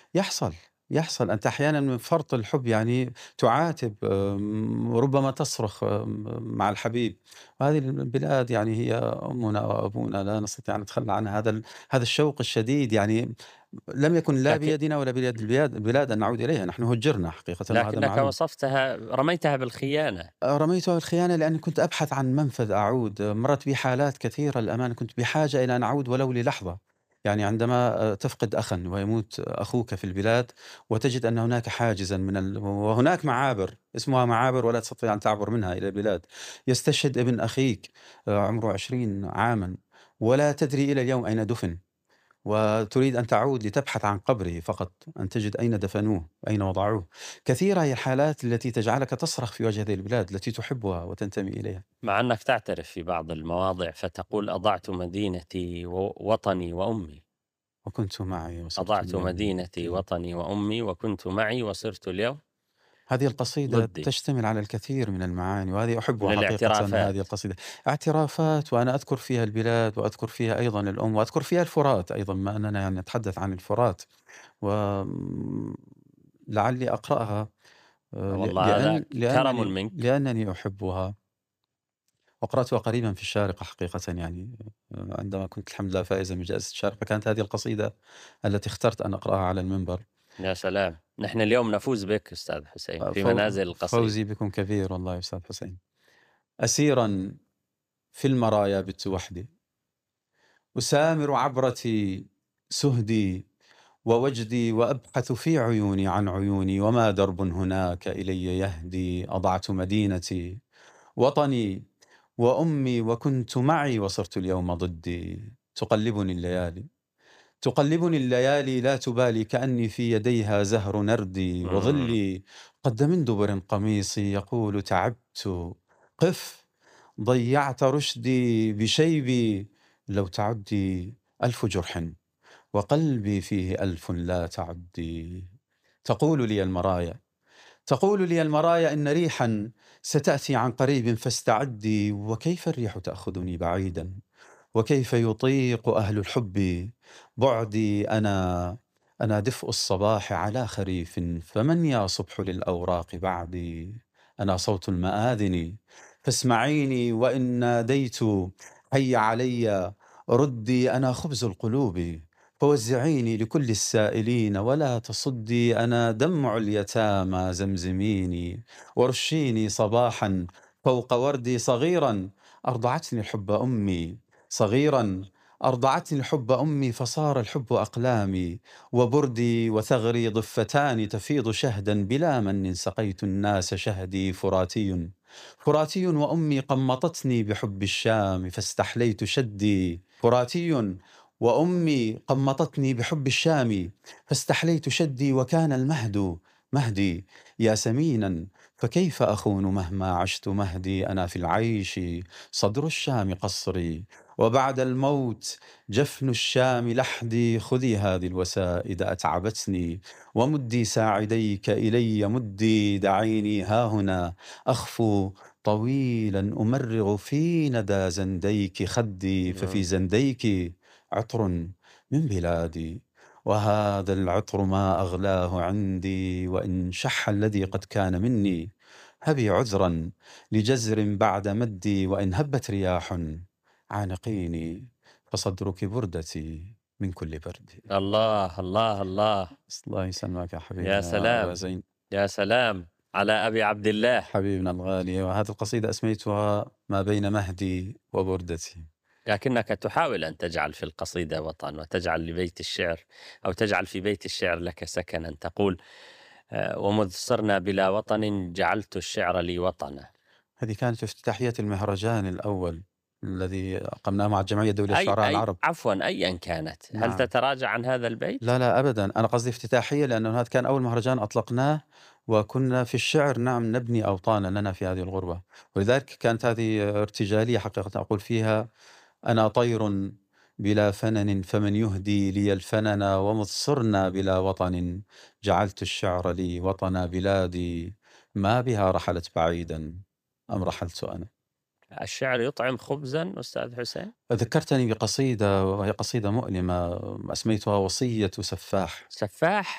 يحصل، يحصل. أنت أحيانًا من فرط الحب يعني تعاتب، ربما تصرخ مع الحبيب. وهذه البلاد يعني هي أمنا وأبونا، لا نستطيع أن نتخلى عنها. هذا الشوق الشديد يعني لم يكن لا لكن بيدنا ولا بيد البلاد أن نعود إليها. نحن هُجرنا حقيقةً وهذا لكنك معلوم. وصفتها رميتها بالخيانة. رميتها الخيانة لأني كنت أبحث عن منفذ أعود. مرّت بي حالات كثيرة للأمانة كنت بحاجة إلى أن أعود ولو للحظة. يعني عندما تفقد أخًا ويموت أخوك في البلاد وتجد أن هناك حاجزًا وهناك معابر، اسمها معابر ولا تستطيع أن تعبر منها إلى البلاد. يستشهد ابن أخيك عمره 20 عامًا ولا تدري إلى اليوم أين دُفن. وتريد أن تعود لتبحث عن قبره فقط، أن تجد أين دفنوه، أين وضعوه. كثيرة هي الحالات التي تجعلك تصرخ في وجه هذه البلاد التي تحبها وتنتمي إليها. مع أنك تعترف في بعض المواضع فتقول: أضعت مدينتي ووطني وأمي. وكنت معي وصرت أضعت اليوم مدينتي ضدي. وطني وأمي وكنت معي وصرت اليوم هذه القصيدة ضدي. تشتمل على الكثير من المعاني وهذه من أحبها حقيقة هذه الاعترافات. القصيدة. اعترافات وأنا أذكر فيها البلاد وأذكر فيها أيضا الأم وأذكر فيها الفرات أيضا ما أننا يعني نتحدث عن الفرات. ولعلي أقرأها والله هذا كرم منك. لأنني أحبها. وقرأتها قريبًا في الشارقة حقيقةً يعني، عندما كنت الحمد لله فائزًا بجائزة الشارقة، كانت هذه القصيدة التي اخترت أن أقرأها على المنبر. يا سلام، نحن اليوم نفوز بك أستاذ حسين في منازل القصيدة. فوزي بكم كبير والله يا أستاذ حسين. أسيرًا في المرايا بت وحدي، أسامر عبرتي سهدي ووجدي وأبحث في عيوني عن عيوني وما درب هناك إلي يهدي. أضعت مدينتي وطني وأمي وكنت معي وصرت اليوم ضدي. تقلبني الليالي تقلبني الليالي لا تبالي كأني في يديها زهر نردي. مم. وظلي قد من دبر قميصي يقول تعبت. قف ضيعت رشدي بشيبي. لو تعدي 1000 جرح وقلبي فيه 1000 لا تعدي. تقول لي المرايا تقول لي المرايا إن ريحا ستأتي عن قريب فاستعدي. وكيف الريح تأخذني بعيدا وكيف يطيق أهل الحب بعدي. أنا دفء الصباح على خريف فمن يا صبح للأوراق بعدي. أنا صوت المآذن فاسمعيني وإن ناديت حي علي ردي. أنا خبز القلوب فوزعيني لكل السائلين ولا تصدي. أنا دمع اليتامى زمزميني ورشيني صباحا فوق وردي. صغيرا أرضعتني الحب أمي صغيرا أرضعتني الحب أمي فصار الحب أقلامي وبردي وثغري ضفتان تفيض شهدا بلا من سقيت الناس شهدي. فراتي وأمي قمطتني بحب الشام فاستحليت شدي. فراتي وأمي قمطتني بحب الشام فاستحليت شدي. وكان المهد مهدي يا سمينا فكيف أخون مهما عشت مهدي. أنا في العيش صدر الشام قصري وبعد الموت جفن الشام لحدي. خذي هذه الوسائد أتعبتني ومدي ساعديك إلي مدي. دعيني ها هنا أخفو طويلا أمرغ في ندى زنديك خدي. ففي مم. زنديك عطر من بلادي وهذا العطر ما أغلاه عندي. وإن شح الذي قد كان مني هبي عذرا لجزر بعد مدي. وإن هبت رياح عانقيني فصدرك بردتي من كل برد. الله الله الله. الله يسلمك يا يا حبيبنا أبا سلام. زين. يا سلام على أبي عبد الله. حبيبنا الغالي. وهذه القصيدة أسميتها ما بين مهدي وبردتي. لكنك تحاول أن تجعل في القصيدة وطن، وتجعل لبيت الشعر أو تجعل في بيت الشعر لك سكنا. تقول: ومذ صرنا بلا وطن جعلت الشعر لي وطنا. هذه كانت افتتاحية المهرجان الأول الذي أقمناه مع الجمعية الدولية للشعراء أي العرب. عفوا أيا كانت، هل نعم. تتراجع عن هذا البيت؟ لا لا أبدا، أنا قصدي افتتاحية لأنه هذا كان أول مهرجان أطلقناه. وكنا في الشعر نعم نبني أوطانا لنا في هذه الغربة. ولذلك كانت هذه ارتجالية حقيقة أقول فيها: أنا طير بلا فنن فمن يهدي لي الفنن. ومذ صرنا بلا وطن جعلت الشعر لي وطنا. بلادي ما بها رحلت بعيدا أم رحلت أنا. الشعر يطعم خبزا أستاذ حسين. ذكرتني بقصيدة وهي قصيدة مؤلمة أسميتها وصية سفاح. سفاح.